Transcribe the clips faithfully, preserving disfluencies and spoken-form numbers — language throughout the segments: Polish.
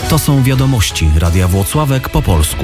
To są wiadomości Radia Włocławek po polsku.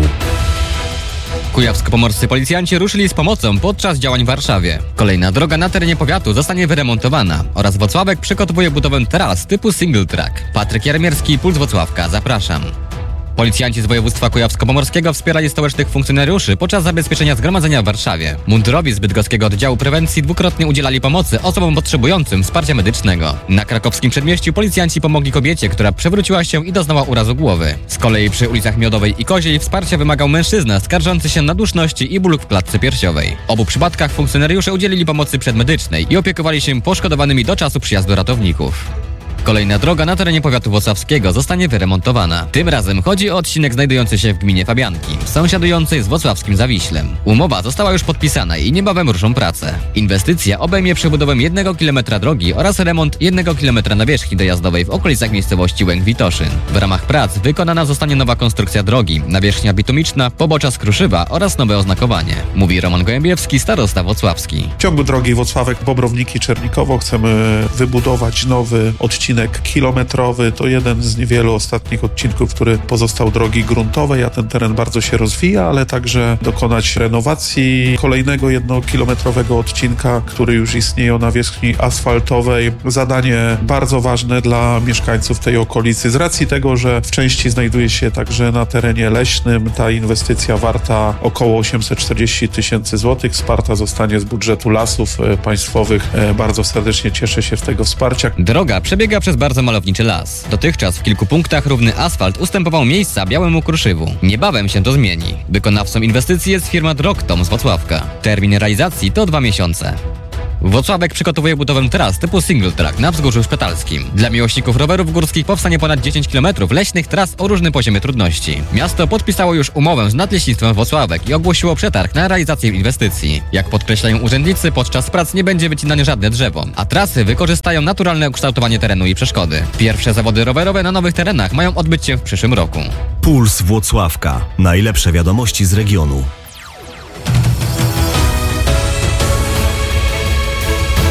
Kujawsko-pomorscy policjanci ruszyli z pomocą podczas działań w Warszawie. Kolejna droga na terenie powiatu zostanie wyremontowana oraz Włocławek przygotowuje budowę tras typu single track. Patryk Jarmierski, Puls Włocławka. Zapraszam. Policjanci z województwa kujawsko-pomorskiego wspierali stołecznych funkcjonariuszy podczas zabezpieczenia zgromadzenia w Warszawie. Mundurowi z bydgoskiego oddziału prewencji dwukrotnie udzielali pomocy osobom potrzebującym wsparcia medycznego. Na krakowskim przedmieściu policjanci pomogli kobiecie, która przewróciła się i doznała urazu głowy. Z kolei przy ulicach Miodowej i Koziej wsparcia wymagał mężczyzna skarżący się na duszności i ból w klatce piersiowej. W obu przypadkach funkcjonariusze udzielili pomocy przedmedycznej i opiekowali się poszkodowanymi do czasu przyjazdu ratowników. Kolejna droga na terenie powiatu włocławskiego zostanie wyremontowana. Tym razem chodzi o odcinek znajdujący się w gminie Fabianki, sąsiadującej z włocławskim Zawiślem. Umowa została już podpisana i niebawem ruszą prace. Inwestycja obejmie przebudowę jednego kilometra drogi oraz remont jednego kilometra nawierzchni dojazdowej w okolicach miejscowości Łęk-Witoszyn. W ramach prac wykonana zostanie nowa konstrukcja drogi, nawierzchnia bitumiczna, pobocza z kruszywa oraz nowe oznakowanie. Mówi Roman Gołębiewski, starosta włocławski. W ciągu drogi Włocławek-Bobrownik-Czernikowo chcemy wybudować nowy odcinek kilometrowy. To jeden z niewielu ostatnich odcinków, który pozostał drogi gruntowej, a ten teren bardzo się rozwija, ale także dokonać renowacji kolejnego jednokilometrowego odcinka, który już istnieje o nawierzchni asfaltowej. Zadanie bardzo ważne dla mieszkańców tej okolicy. Z racji tego, że w części znajduje się także na terenie leśnym, ta inwestycja warta około osiemset czterdzieści tysięcy złotych. Wsparta zostanie z budżetu Lasów Państwowych. Bardzo serdecznie cieszę się z tego wsparcia. Droga przebiega przez bardzo malowniczy las. Dotychczas w kilku punktach równy asfalt ustępował miejsca białemu kruszywu. Niebawem się to zmieni. Wykonawcą inwestycji jest firma Drogtom z Włocławka. Termin realizacji to dwa miesiące. Włocławek przygotowuje budowę tras typu single track na Wzgórzu Szpetalskim. Dla miłośników rowerów górskich powstanie ponad dziesięć kilometrów leśnych tras o różnym poziomie trudności. Miasto podpisało już umowę z Nadleśnictwem Włocławek i ogłosiło przetarg na realizację inwestycji. Jak podkreślają urzędnicy, podczas prac nie będzie wycinane żadne drzewo, a trasy wykorzystają naturalne ukształtowanie terenu i przeszkody. Pierwsze zawody rowerowe na nowych terenach mają odbyć się w przyszłym roku. Puls Włocławka. Najlepsze wiadomości z regionu.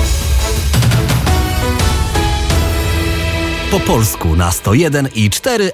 Po polsku na sto jeden i cztery